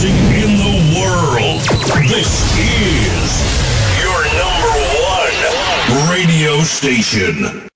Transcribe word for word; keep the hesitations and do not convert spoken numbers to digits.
music in the world. This is your number one radio station.